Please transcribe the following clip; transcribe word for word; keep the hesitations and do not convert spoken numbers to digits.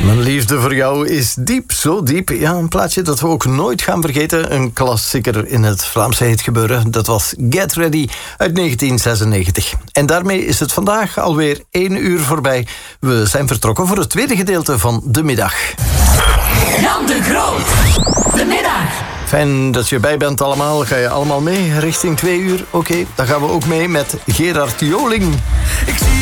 Mijn liefde voor jou is diep, zo diep. Ja, een plaatje dat we ook nooit gaan vergeten. Een klassieker in het Vlaamse hitgebeuren. Dat was Get Ready uit negentien zesennegentig. En daarmee is het vandaag alweer één uur voorbij. We zijn vertrokken voor het tweede gedeelte van de middag. Jan de Groot, de middag. Fijn dat je erbij bent allemaal. Ga je allemaal mee richting twee uur? Oké, okay, dan gaan we ook mee met Gerard Joling. Ik zie